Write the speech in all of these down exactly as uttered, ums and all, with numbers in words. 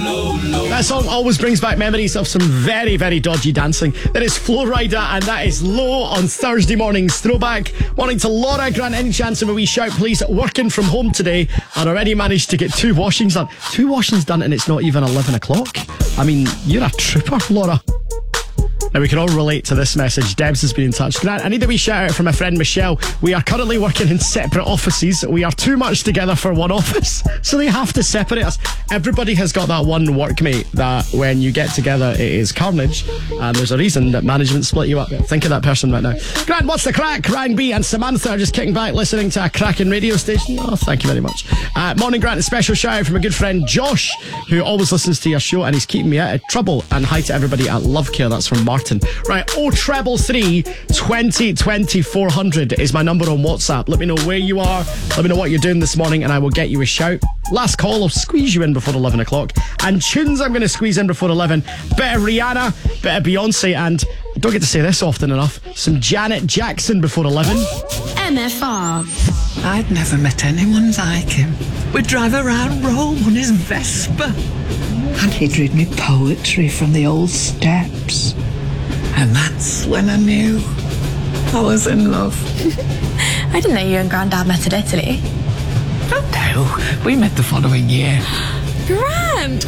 That song always brings back memories of some very, very dodgy dancing. That is Flo Rida, and that is Low on Thursday morning's throwback. Morning to Laura. Grant, any chance of a wee shout, please? Working from home today and already managed to get two washings done. Two washings done and it's not even eleven o'clock? I mean, you're a trooper, Laura. Now, we can all relate to this message. Debs has been in touch. Grant, I need a wee shout out from my friend Michelle. We are currently working in separate offices. We are too much together for one office, so they have to separate us. Everybody has got that one workmate that when you get together, it is carnage. And there's a reason that management split you up. Think of that person right now. Grant, what's the crack? Ryan B and Samantha are just kicking back, listening to a cracking radio station. Oh, thank you very much. Uh, morning, Grant. A special shout out from a good friend, Josh, who always listens to your show and he's keeping me out of trouble. And hi to everybody at Love Care. That's from Martin. Right, oh treble three twenty twenty four hundred is my number on WhatsApp. Let me know where you are. Let me know what you're doing this morning, and I will get you a shout. Last call, I'll squeeze you in before eleven o'clock. And tunes I'm going to squeeze in before eleven. Bit of Rihanna, bit of Beyonce, and I don't get to say this often enough, some Janet Jackson before eleven. M F R. I'd never met anyone like him. We'd drive around Rome on his Vespa, and he'd read me poetry from the old steps. And that's when I knew I was in love. I didn't know you and Grandad met in Italy. Oh no, we met the following year. Grand!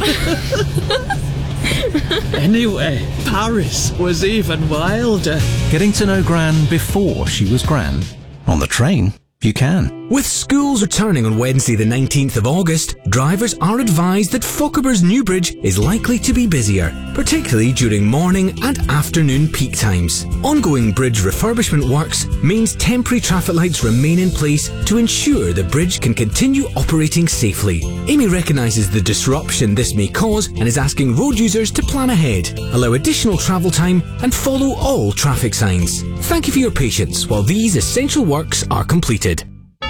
Anyway, Paris was even wilder. Getting to know Gran before she was Gran. On the train, you can. With schools returning on Wednesday the nineteenth of August, drivers are advised that Fochabers Newbridge is likely to be busier, particularly during morning and afternoon peak times. Ongoing bridge refurbishment works means temporary traffic lights remain in place to ensure the bridge can continue operating safely. Amy recognises the disruption this may cause and is asking road users to plan ahead, allow additional travel time and follow all traffic signs. Thank you for your patience while these essential works are completed.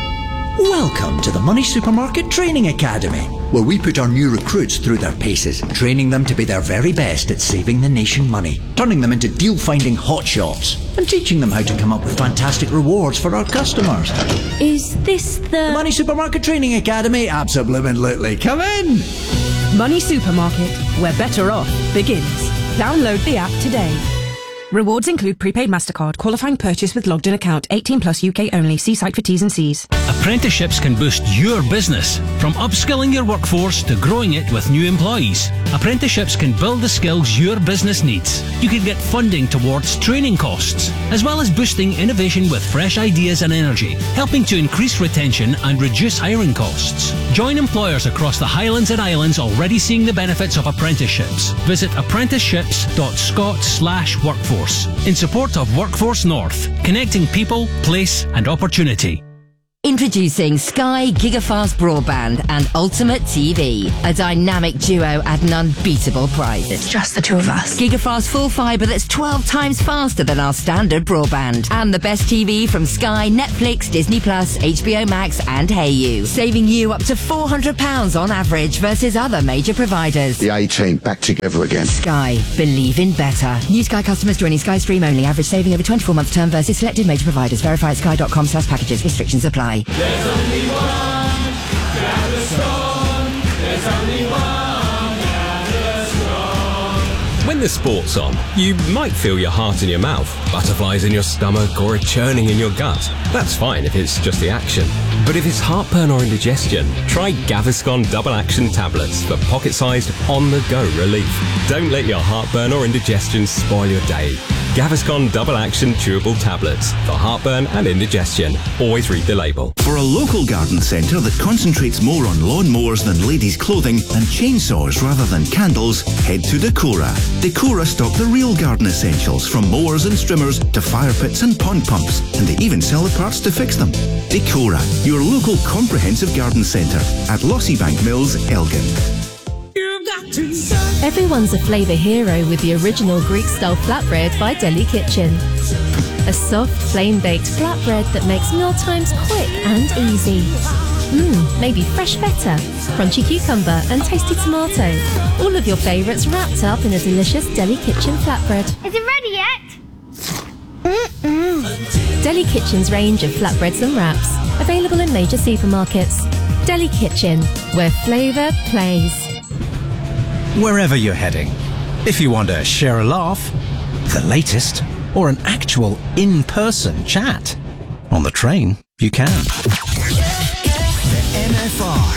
Welcome to the Money Supermarket Training Academy, where we put our new recruits through their paces, training them to be their very best at saving the nation money, turning them into deal-finding hotshots, and teaching them how to come up with fantastic rewards for our customers. Is this the... Money Supermarket Training Academy? Absolutely. Come in! Money Supermarket, where better off begins. Download the app today. Rewards include prepaid MasterCard, qualifying purchase with logged in account, eighteen plus U K only. See site for T's and C's. Apprenticeships can boost your business, from upskilling your workforce to growing it with new employees. Apprenticeships can build the skills your business needs. You can get funding towards training costs, as well as boosting innovation with fresh ideas and energy, helping to increase retention and reduce hiring costs. Join employers across the Highlands and Islands already seeing the benefits of apprenticeships. Visit apprenticeships dot scot slash workforce. In support of Workforce North, connecting people, place and opportunity. Introducing Sky Gigafast Broadband and Ultimate T V, a dynamic duo at an unbeatable price. It's just the two of us. Gigafast full fibre that's twelve times faster than our standard broadband. And the best T V from Sky, Netflix, Disney Plus, H B O Max and Hey You, saving you up to four hundred pounds on average versus other major providers. The A-team back together again. Sky, believe in better. New Sky customers joining Sky Stream only. Average saving over twenty-four month term versus selected major providers. Verify at sky dot com slash packages. Restrictions apply. There's only one Gaviscon. There's only one Gaviscon. When the sport's on, you might feel your heart in your mouth, butterflies in your stomach, or a churning in your gut. That's fine if it's just the action. But if it's heartburn or indigestion, try Gaviscon Double Action Tablets for pocket-sized, on-the-go relief. Don't let your heartburn or indigestion spoil your day. Gaviscon Double Action Chewable Tablets for heartburn and indigestion. Always read the label. For a local garden centre that concentrates more on lawnmowers than ladies' clothing and chainsaws rather than candles, head to Decora. Decora stock the real garden essentials, from mowers and strimmers to fire pits and pond pumps, and they even sell the parts to fix them. Decora, your local comprehensive garden centre at Lossybank Mills, Elgin. Everyone's a flavour hero with the original Greek-style flatbread by Deli Kitchen. A soft, flame-baked flatbread that makes mealtimes quick and easy. Mmm, maybe fresh feta, crunchy cucumber and tasty tomato. All of your favourites wrapped up in a delicious Deli Kitchen flatbread. Is it ready yet? Mm-mm. Deli Kitchen's range of flatbreads and wraps, available in major supermarkets. Deli Kitchen, where flavour plays. wherever you're heading. If you want to share a laugh, the latest, or an actual in-person chat, on the train, you can. The M F R